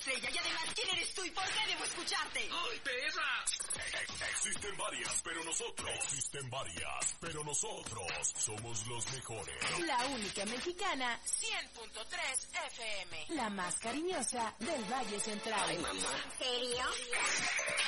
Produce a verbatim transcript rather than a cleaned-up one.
estrella. Y además, ¿quién eres tú y por qué debo escucharte? ¡Ay, perra! Existen varias, pero nosotros. Existen varias, pero nosotros somos los mejores. La única mexicana, cien punto tres F M. La más cariñosa del Valle Central. Ay, mamá. ¿Serio?